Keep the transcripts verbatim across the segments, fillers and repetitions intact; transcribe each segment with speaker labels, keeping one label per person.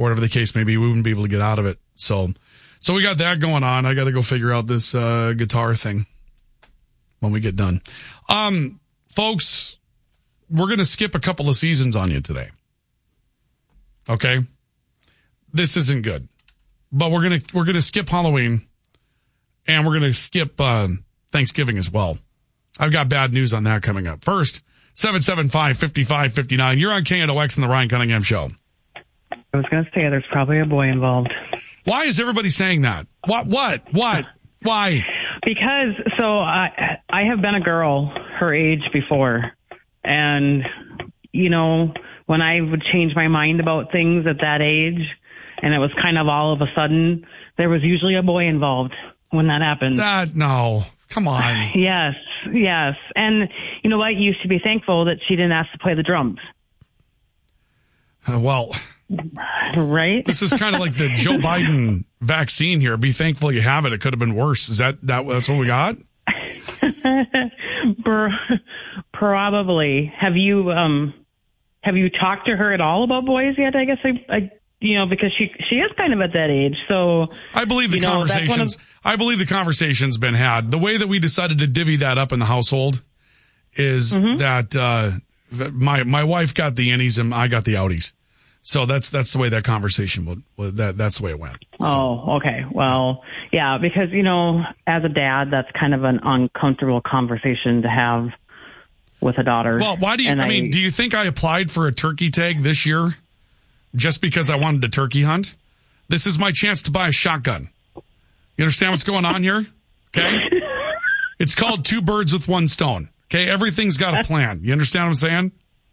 Speaker 1: or whatever the case may be. We wouldn't be able to get out of it. So, so we got that going on. I got to go figure out this uh, guitar thing when we get done. Um, folks, we're going to skip a couple of seasons on you today. Okay? This isn't good. But we're going to we're going to skip Halloween, and we're going to skip uh, Thanksgiving as well. I've got bad news on that coming up. First, seven seven five, five five five nine. You're on K N O X and the Ryan Cunningham Show.
Speaker 2: I was going to say there's probably a boy involved.
Speaker 1: Why is everybody saying that? What? What? What? Why?
Speaker 2: Because, so I, I have been a girl her age before. And, you know, when I would change my mind about things at that age, and it was kind of all of a sudden, there was usually a boy involved when that happened.
Speaker 1: That, no. Come on.
Speaker 2: Yes, yes. And you know what? You should be thankful that she didn't ask to play the drums.
Speaker 1: Uh, well,
Speaker 2: right?
Speaker 1: This is kind of like the Joe Biden vaccine here. Be thankful you have it. It could have been worse. Is that, that that's what we got?
Speaker 2: Probably. Have you um have you talked to her at all about boys yet? I guess I, I you know, because she she is kind of at that age. So
Speaker 1: I believe the
Speaker 2: you know,
Speaker 1: conversations. Of, I believe the conversation's been had. The way that we decided to divvy that up in the household is mm-hmm. that uh, my my wife got the innies and I got the outies. So that's that's the way that conversation would, would that that's the way it went. So.
Speaker 2: Oh, okay. Well, yeah, because you know, as a dad, that's kind of an uncomfortable conversation to have with a daughter.
Speaker 1: Well, why do you? I, I mean, do you think I applied for a turkey tag this year just because I wanted to turkey hunt? This is my chance to buy a shotgun. You understand what's going on here? Okay, it's called two birds with one stone. Okay, everything's got a plan. You understand what I'm saying?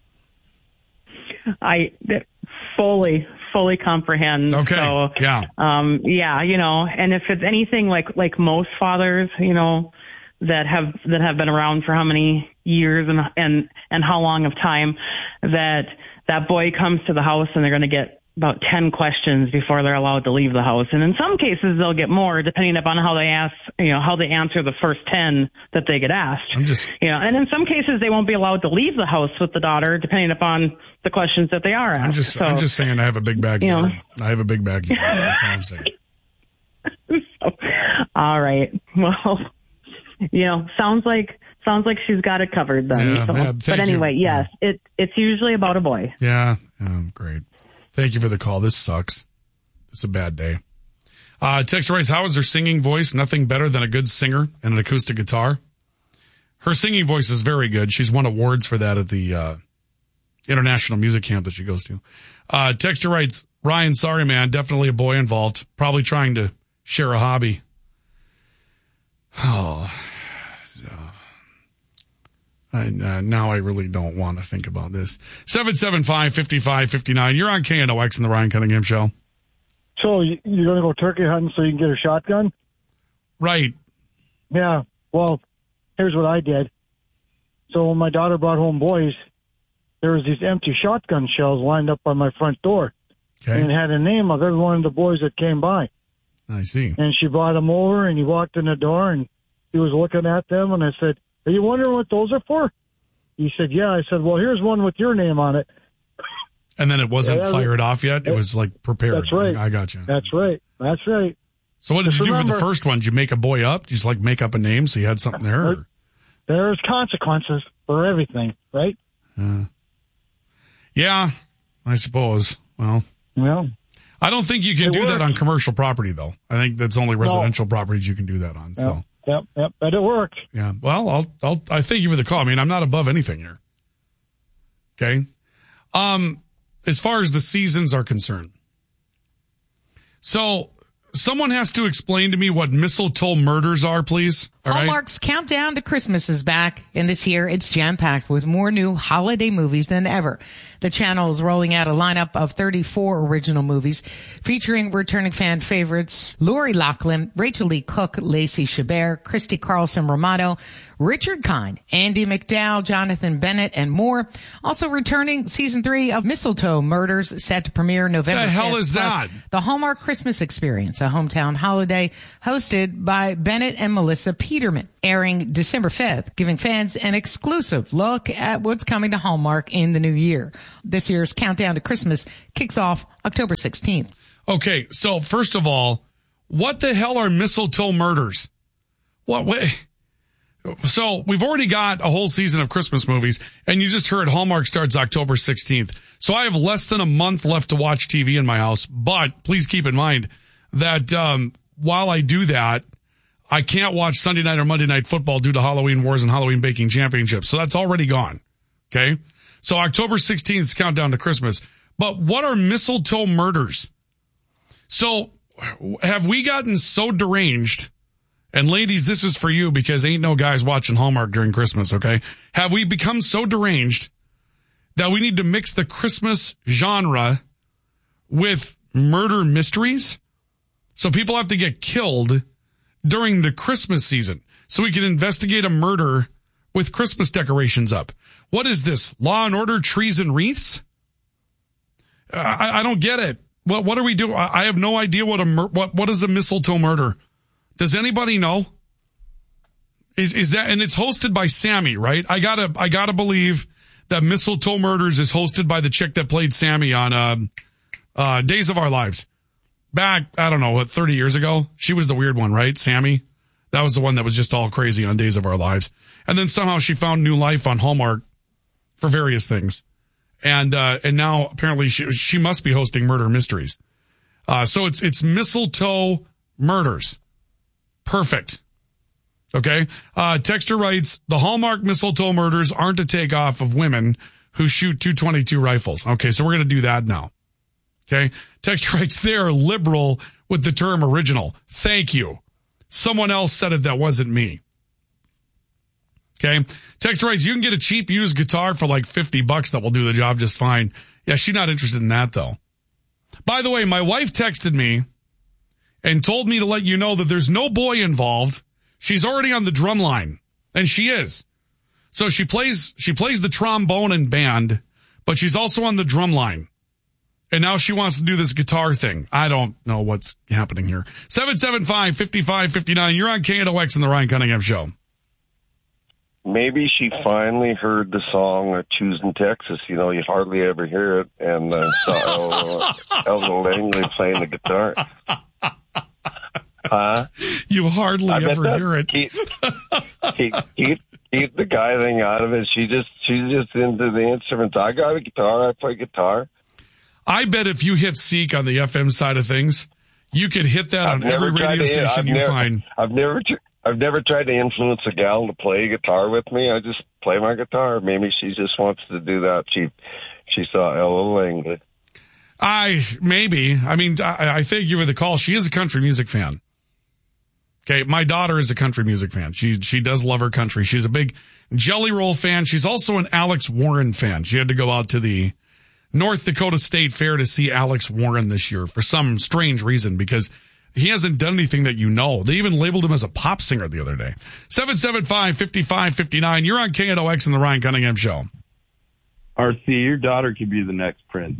Speaker 2: I fully, fully comprehend.
Speaker 1: Okay.
Speaker 2: So,
Speaker 1: yeah.
Speaker 2: Um, yeah, you know, and if it's anything like, like most fathers, you know, that have, that have been around for how many years and, and, and how long of time, that that boy comes to the house and they're going to get about ten questions before they're allowed to leave the house. And in some cases they'll get more depending upon how they ask, you know, how they answer the first ten that they get asked.
Speaker 1: I'm just,
Speaker 2: you know, and in some cases they won't be allowed to leave the house with the daughter depending upon the questions that they are asked.
Speaker 1: I'm just, so, I'm just saying I have a big backyard. You know, I have a big backyard. That's all I'm saying.
Speaker 2: So, all right. Well, you know, sounds like, sounds like she's got it covered then.
Speaker 1: Yeah,
Speaker 2: so,
Speaker 1: yeah,
Speaker 2: but anyway,
Speaker 1: you.
Speaker 2: yes, yeah. it, it's usually about a boy.
Speaker 1: Yeah. Oh, great. Thank you for the call. This sucks. It's a bad day. Uh, Texter writes, how is her singing voice? Nothing better than a good singer and an acoustic guitar. Her singing voice is very good. She's won awards for that at the uh, international music camp that she goes to. Uh, Texter writes, Ryan, sorry, man. Definitely a boy involved. Probably trying to share a hobby. Oh, I, uh, now I really don't want to think about this. seven seven five, five five five nine. You're on K N O X and the Ryan Cunningham Show.
Speaker 3: So you're going to go turkey hunting so you can get a shotgun?
Speaker 1: Right.
Speaker 3: Yeah. Well, here's what I did. So when my daughter brought home boys, there was these empty shotgun shells lined up by my front door.
Speaker 1: Okay.
Speaker 3: And it had a name of every one of the boys that came by.
Speaker 1: I see.
Speaker 3: And she brought them over, and he walked in the door, and he was looking at them, and I said, are you wondering what those are for? He said, yeah. I said, well, here's one with your name on it.
Speaker 1: And then it wasn't yeah, fired off yet? It was like prepared.
Speaker 3: That's right.
Speaker 1: I got you.
Speaker 3: That's right. That's right.
Speaker 1: So what did
Speaker 3: Just
Speaker 1: you do
Speaker 3: remember,
Speaker 1: for the first one? Did you make a boy up? Did you just like make up a name so you had something there? Or?
Speaker 3: There's consequences for everything, right?
Speaker 1: Uh, yeah, I suppose. Well,
Speaker 3: well,
Speaker 1: I don't think you can do
Speaker 3: works.
Speaker 1: that on commercial property, though. I think that's only residential no. properties you can do that on. So.
Speaker 3: Yep, yep, yep, but it worked.
Speaker 1: Yeah, well, I'll, I'll, I thank you for the call. I mean, I'm not above anything here. Okay. Um, as far as the seasons are concerned. So, someone has to explain to me what mistletoe murders are, please. All
Speaker 4: Hallmark's
Speaker 1: right?
Speaker 4: Countdown to Christmas is back, and this year it's jam-packed with more new holiday movies than ever. The channel is rolling out a lineup of thirty-four original movies featuring returning fan favorites Lori Loughlin, Rachel Lee Cook, Lacey Chabert, Christy Carlson Romano, Richard Kind, Andy McDowell, Jonathan Bennett, and more. Also returning season three of Mistletoe Murders, set to premiere November fifth.
Speaker 1: The hell is that?
Speaker 4: The Hallmark Christmas Experience, a hometown holiday hosted by Bennett and Melissa Peterman. airing December fifth, giving fans an exclusive look at what's coming to Hallmark in the new year. This year's countdown to Christmas kicks off October sixteenth.
Speaker 1: Okay, so first of all, what the hell are mistletoe murders? What way? So we've already got a whole season of Christmas movies, and you just heard Hallmark starts October sixteenth. So I have less than a month left to watch T V in my house, but please keep in mind that um, while I do that, I can't watch Sunday night or Monday night football due to Halloween Wars and Halloween Baking Championships. So that's already gone. Okay? So October sixteenth is countdown to Christmas. But what are mistletoe murders? So have we gotten so deranged? And ladies, this is for you because ain't no guys watching Hallmark during Christmas, okay? Have we become so deranged that we need to mix the Christmas genre with murder mysteries? So people have to get killed during the Christmas season so we can investigate a murder with Christmas decorations up. What is this? Law and Order, Trees and Wreaths? Uh, I, I don't get it. What what are we doing? I have no idea what a mur- what what is a mistletoe murder. Does anybody know? Is is that, and it's hosted by Sammy, right? I gotta I gotta believe that Mistletoe Murders is hosted by the chick that played Sammy on uh, uh, Days of Our Lives. Back, I don't know, what, thirty years ago? She was the weird one, right? Sammy? That was the one that was just all crazy on Days of Our Lives. And then somehow she found new life on Hallmark for various things. And, uh, and now apparently she, she must be hosting Murder Mysteries. Uh, so it's, it's Mistletoe Murders. Perfect. Okay. Uh, Texter writes, the Hallmark Mistletoe Murders aren't a takeoff of women who shoot two twenty-two rifles. Okay. So we're going to do that now. Okay. Texter writes, they're liberal with the term original. Thank you. Someone else said it that wasn't me. Okay. Texter writes, you can get a cheap used guitar for like fifty bucks that will do the job just fine. Yeah, she's not interested in that though. By the way, my wife texted me and told me to let you know that there's no boy involved. She's already on the drum line, and she is. So she plays, she plays the trombone in band, but she's also on the drum line. And now she wants to do this guitar thing. I don't know what's happening here. seven seven five, five five five nine. You're on K N O X in the Ryan Cunningham Show.
Speaker 5: Maybe she finally heard the song uh, Choosing Texas. You know, you hardly ever hear it. And uh, saw Elva Langley playing the guitar. Huh?
Speaker 1: You hardly
Speaker 5: I
Speaker 1: ever hear it.
Speaker 5: Keep, keep, keep, keep the guy thing out of it. She just, she's just into the instruments. I got a guitar. I play guitar.
Speaker 1: I bet if you hit Seek on the F M side of things, you could hit that
Speaker 5: I've
Speaker 1: on every radio
Speaker 5: to,
Speaker 1: station
Speaker 5: I've
Speaker 1: you
Speaker 5: never,
Speaker 1: find.
Speaker 5: I've never, I've never tried to influence a gal to play guitar with me. I just play my guitar. Maybe she just wants to do that. She, she saw Ella Langley.
Speaker 1: I maybe. I mean, I, I thank you for the call. She is a country music fan. Okay, my daughter is a country music fan. She she does love her country. She's a big Jelly Roll fan. She's also an Alex Warren fan. She had to go out to the North Dakota State Fair to see Alex Warren this year for some strange reason because he hasn't done anything that you know. They even labeled him as a pop singer the other day. seven seven five, five five five nine. You're on K N O X in the Ryan Cunningham Show.
Speaker 6: R C, your daughter could be the next prince.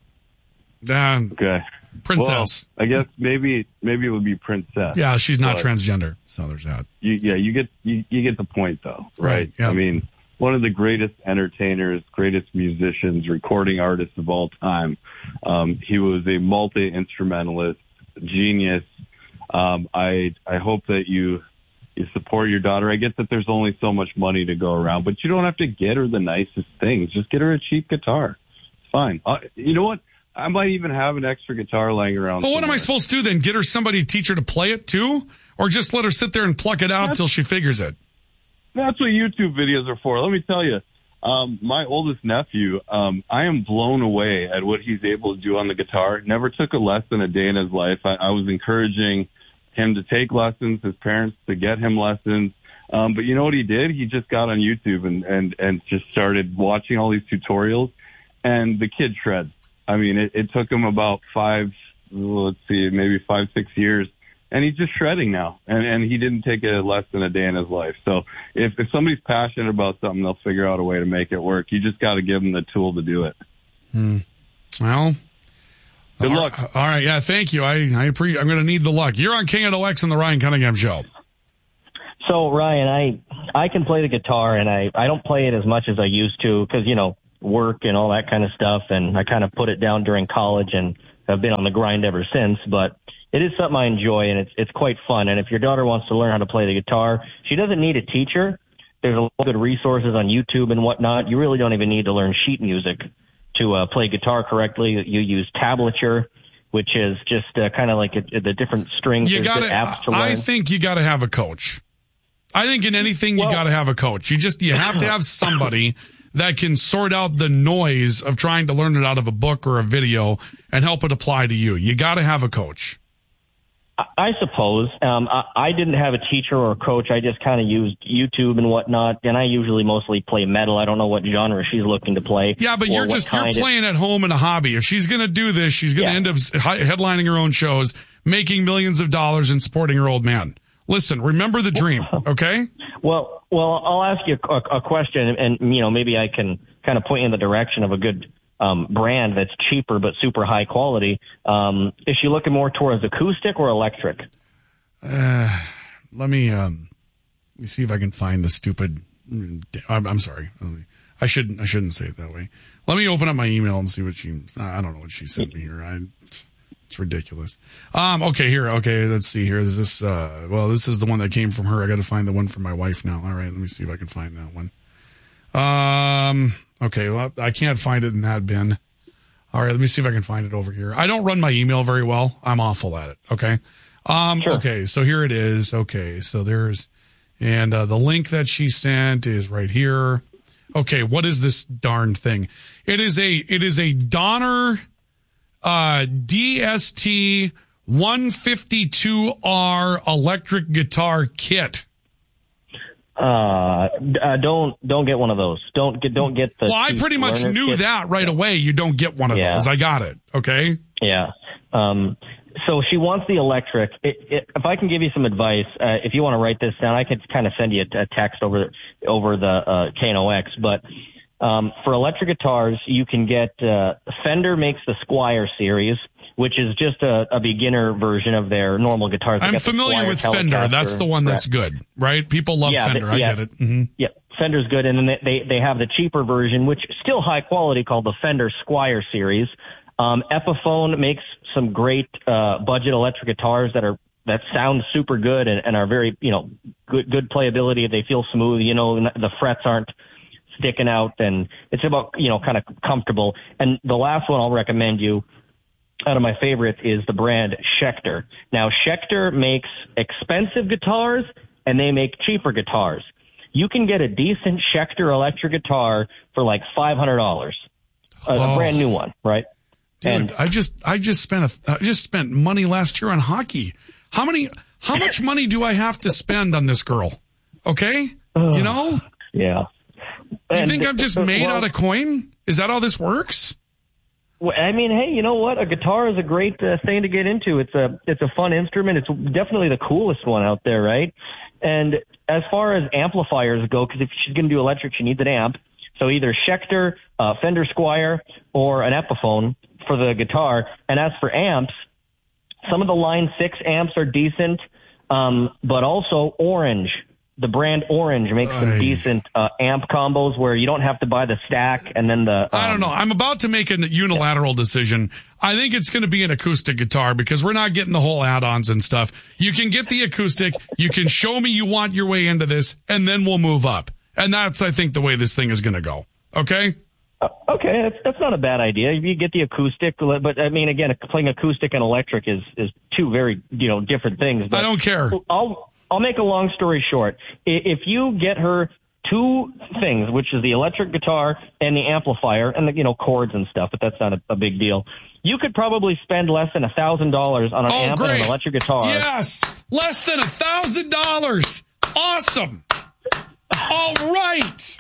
Speaker 1: Uh,
Speaker 6: okay.
Speaker 1: Princess.
Speaker 6: Well, I guess maybe maybe it would be princess.
Speaker 1: Yeah, she's not
Speaker 6: but
Speaker 1: transgender, so there's that.
Speaker 6: You, yeah, you get you, you get the point though, right?
Speaker 1: Right, yeah.
Speaker 6: I mean, one of the greatest entertainers, greatest musicians, recording artists of all time. Um, he was a multi-instrumentalist, genius. Um, I I hope that you you support your daughter. I get that there's only so much money to go around, but you don't have to get her the nicest things. Just get her a cheap guitar. It's fine. Uh, you know what? I might even have an extra guitar laying around.
Speaker 1: But what
Speaker 6: somewhere.
Speaker 1: am I supposed to do then? Get her somebody to teach her to play it too? Or just let her sit there and pluck it out until she figures it?
Speaker 6: That's what YouTube videos are for. Let me tell you, um, my oldest nephew, um, I am blown away at what he's able to do on the guitar. Never took a lesson a day in his life. I, I was encouraging him to take lessons, his parents to get him lessons. Um, but you know what he did? He just got on YouTube and, and, and just started watching all these tutorials, and the kid shreds. I mean, it, it took him about five, let's see, maybe five, six years, and he's just shredding now. And, and he didn't take a less than a day in his life. So if, if somebody's passionate about something, they'll figure out a way to make it work. You just got to give them the tool to do it.
Speaker 1: Hmm. Well,
Speaker 6: good
Speaker 1: all,
Speaker 6: luck.
Speaker 1: All right. Yeah. Thank you. I, I pre- I'm going to need the luck. You're on K N O X and the Ryan Cunningham Show.
Speaker 7: So, Ryan, I I can play the guitar, and I, I don't play it as much as I used to because, you know, work and all that kind of stuff, and I kind of put it down during college and have been on the grind ever since. But it is something I enjoy, and it's it's quite fun. And if your daughter wants to learn how to play the guitar, she doesn't need a teacher. There's a lot of good resources on YouTube and whatnot. You really don't even need to learn sheet music to uh, play guitar correctly. You use tablature, which is just uh, kind of like a, the different strings.
Speaker 1: You got to. I think you got to have a coach. I think in anything well, you got to have a coach. You just you have to have somebody that can sort out the noise of trying to learn it out of a book or a video and help it apply to you. You got to have a coach.
Speaker 7: I suppose. Um, I, I didn't have a teacher or a coach. I just kind of used YouTube and whatnot, and I usually mostly play metal. I don't know what genre she's looking to play.
Speaker 1: Yeah, but you're just you're playing at home in a hobby. If she's going to do this, she's going to yeah. end up headlining her own shows, making millions of dollars, and supporting her old man. Listen, remember the dream, okay?
Speaker 7: Well, well, I'll ask you a, a question, and you know maybe I can kind of point you in the direction of a good um, brand that's cheaper but super high quality. Um, is she looking more towards acoustic or electric?
Speaker 1: Uh, let me um, let me see if I can find the stupid. I'm, I'm sorry, I shouldn't I shouldn't say it that way. Let me open up my email and see what she. I don't know what she sent me here. I. It's ridiculous. Um, okay, here. Okay, let's see here. Is this, uh, well, this is the one that came from her. I got to find the one from my wife now. All right, let me see if I can find that one. Um, okay, well, I can't find it in that bin. All right, let me see if I can find it over here. I don't run my email very well. I'm awful at it. Okay. Um,
Speaker 7: sure.
Speaker 1: Okay, so here it is. Okay, so there's, and, uh, the link that she sent is right here. Okay, what is this darn thing? It is a, it is a Donner, Uh, D S T one fifty-two R electric guitar kit.
Speaker 7: Uh, uh, don't don't get one of those. Don't get don't get the.
Speaker 1: Well, I pretty much knew kit. that right away. You don't get one of yeah. those. I got it. Okay.
Speaker 7: Yeah. Um. So she wants the electric. It, it, if I can give you some advice, uh, if you want to write this down, I could kind of send you a, a text over over the uh, K N O X, but. Um, for electric guitars, you can get, uh, Fender makes the Squier series, which is just a, a beginner version of their normal guitars.
Speaker 1: I'm familiar with Fender. That's the one that's good, right? People love
Speaker 7: yeah,
Speaker 1: Fender.
Speaker 7: The, yeah,
Speaker 1: I get it. Mm-hmm.
Speaker 7: Yeah, Fender's good. And then they, they, they have the cheaper version, which is still high quality, called the Fender Squier series. Um, Epiphone makes some great, uh, budget electric guitars that are, that sound super good and, and are very, you know, good, good playability. They feel smooth. You know, the frets aren't sticking out, and it's about, you know, kind of comfortable. And the last one I'll recommend you out of my favorites is the brand Schecter. Now, Schecter makes expensive guitars and they make cheaper guitars. You can get a decent Schecter electric guitar for like five hundred dollars, a, oh. a brand new one, right?
Speaker 1: Dude, and I just, I just spent a, I just spent money last year on hockey. How many, how much money do I have to spend on this girl? Okay. You know?
Speaker 7: Yeah.
Speaker 1: You
Speaker 7: And
Speaker 1: think I'm just made
Speaker 7: well,
Speaker 1: out of coin? Is that how this works?
Speaker 7: Well, I mean, hey, you know what? A guitar is a great uh, thing to get into. It's a it's a fun instrument. It's definitely the coolest one out there, right? And as far as amplifiers go, because if she's going to do electric, she needs an amp. So either Schecter, uh, Fender Squier, or an Epiphone for the guitar. And as for amps, some of the Line six amps are decent, um, but also Orange. The brand Orange makes some I, decent uh, amp combos where you don't have to buy the stack and then the... Um,
Speaker 1: I don't know. I'm about to make a unilateral yeah. decision. I think it's going to be an acoustic guitar because we're not getting the whole add-ons and stuff. You can get the acoustic. You can show me you want your way into this, and then we'll move up. And that's, I think, the way this thing is going to go. Okay?
Speaker 7: Uh, okay, that's, that's not a bad idea. You get the acoustic, but I mean, again, playing acoustic and electric is, is two very, you know, different things. But
Speaker 1: I don't care.
Speaker 7: I'll... I'll make a long story short. If you get her two things, which is the electric guitar and the amplifier and the, you know, chords and stuff, but that's not a, a big deal. You could probably spend less than a thousand dollars on an
Speaker 1: oh,
Speaker 7: amp
Speaker 1: great.
Speaker 7: and an electric guitar.
Speaker 1: Yes, less than a thousand dollars. Awesome. All right.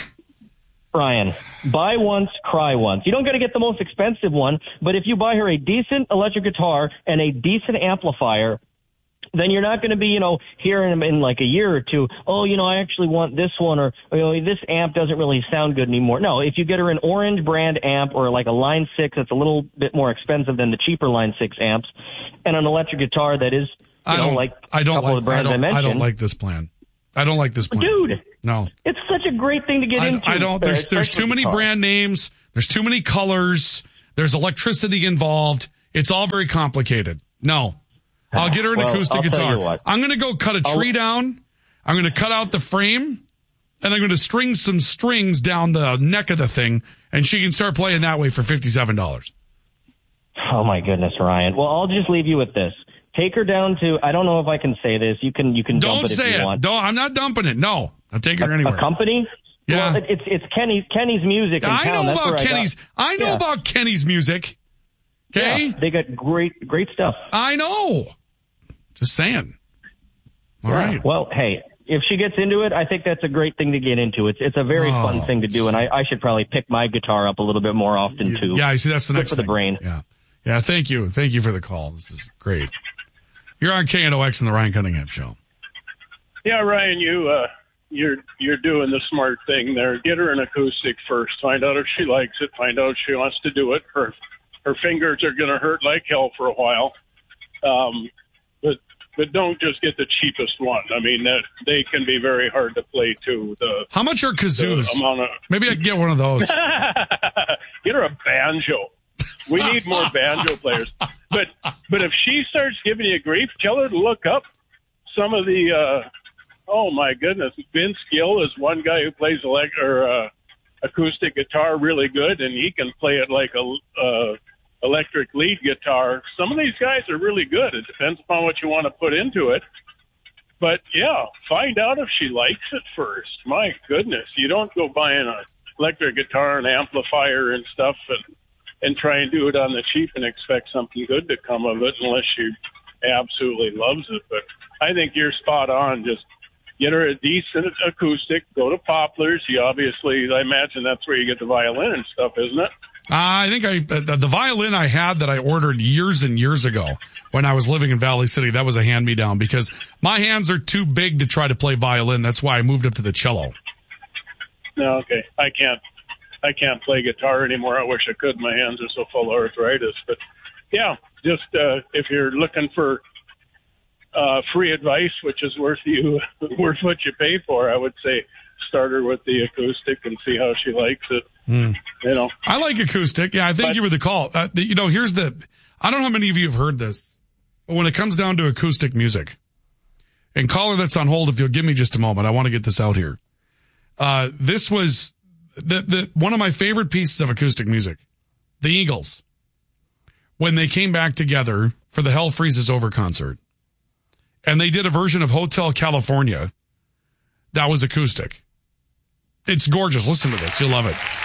Speaker 7: Brian, buy once, cry once. You don't got to get the most expensive one, but if you buy her a decent electric guitar and a decent amplifier, then you're not going to be, you know, hearing in like a year or two, oh, you know, I actually want this one, or, you know, this amp doesn't really sound good anymore. No, if you get her an Orange brand amp or like a Line six that's a little bit more expensive than the cheaper Line six amps, and an electric guitar that is, you
Speaker 1: I
Speaker 7: know,
Speaker 1: don't,
Speaker 7: like
Speaker 1: I don't
Speaker 7: a couple
Speaker 1: like,
Speaker 7: of the brands
Speaker 1: I,
Speaker 7: I
Speaker 1: don't,
Speaker 7: mentioned.
Speaker 1: I don't like this plan. I don't like this plan.
Speaker 7: Dude.
Speaker 1: No.
Speaker 7: It's such a great thing to get
Speaker 1: I,
Speaker 7: into.
Speaker 1: I don't, there's, there's too many guitar. brand names. There's too many colors. There's electricity involved. It's all very complicated. No. I'll get her an
Speaker 7: well,
Speaker 1: acoustic
Speaker 7: I'll
Speaker 1: guitar. I'm going to go cut a tree I'll, down. I'm going to cut out the frame, and I'm going to string some strings down the neck of the thing, and she can start playing that way for fifty-seven dollars.
Speaker 7: Oh my goodness, Ryan. Well, I'll just leave you with this. Take her down to, I don't know if I can say this. You can, you can
Speaker 1: don't
Speaker 7: dump it
Speaker 1: say
Speaker 7: if you
Speaker 1: it.
Speaker 7: want.
Speaker 1: Don't, I'm not dumping it. No. I'll take her
Speaker 7: a,
Speaker 1: anywhere.
Speaker 7: A company?
Speaker 1: Yeah.
Speaker 7: Well, it, it's, it's Kenny, Kenny's music in
Speaker 1: I
Speaker 7: town.
Speaker 1: know
Speaker 7: That's
Speaker 1: about
Speaker 7: I
Speaker 1: Kenny's,
Speaker 7: got.
Speaker 1: I know
Speaker 7: yeah.
Speaker 1: about Kenny's music. Okay.
Speaker 7: Yeah, they got great, great stuff.
Speaker 1: I know. Just saying. All
Speaker 7: yeah.
Speaker 1: right.
Speaker 7: Well, hey, if she gets into it, I think that's a great thing to get into. It's it's a very oh. fun thing to do, and I, I should probably pick my guitar up a little bit more often too.
Speaker 1: Yeah, I see. That's the
Speaker 7: Good
Speaker 1: next
Speaker 7: for
Speaker 1: thing.
Speaker 7: the brain.
Speaker 1: Yeah, yeah. Thank you, thank you for the call. This is great. You're on K N O X and the Ryan Cunningham Show.
Speaker 8: Yeah, Ryan, you uh, you're you're doing the smart thing there. Get her an acoustic first. Find out if she likes it. Find out if she wants to do it. Her her fingers are going to hurt like hell for a while. Um, but. But don't just get the cheapest one. I mean, that they can be very hard to play too. The
Speaker 1: how much are kazoos?
Speaker 8: Of,
Speaker 1: Maybe I can get one of those.
Speaker 8: Get her a banjo. We need more banjo players. But but if she starts giving you grief, tell her to look up some of the. Uh, oh my goodness, Vince Gill is one guy who plays elect or uh, acoustic guitar really good, and he can play it like a. Uh, electric lead guitar. Some of these guys are really good. It depends upon what you want to put into it. But, yeah, find out if she likes it first. My goodness, you don't go buying an electric guitar and amplifier and stuff and, and try and do it on the cheap and expect something good to come of it unless she absolutely loves it. But I think you're spot on. Just get her a decent acoustic, go to Poplars. You obviously, I imagine that's where you get the violin and stuff, isn't it?
Speaker 1: Uh, I think I uh, the violin I had that I ordered years and years ago when I was living in Valley City, that was a hand-me-down because my hands are too big to try to play violin. That's why I moved up to the cello.
Speaker 8: No, okay. I can't I can't play guitar anymore. I wish I could. My hands are so full of arthritis. But, yeah, just uh, if you're looking for uh, free advice, which is worth you worth what you pay for, I would say start her with the acoustic and see how she likes it. Mm. You know,
Speaker 1: I like acoustic. Yeah, I thank but, you for the call. Uh, the, you know, here's the, I don't know how many of you have heard this, but when it comes down to acoustic music, and caller that's on hold, if you'll give me just a moment, I want to get this out here. Uh, this was the, the, one of my favorite pieces of acoustic music, the Eagles, when they came back together for the Hell Freezes Over concert, and they did a version of Hotel California that was acoustic. It's gorgeous. Listen to this. You'll love it.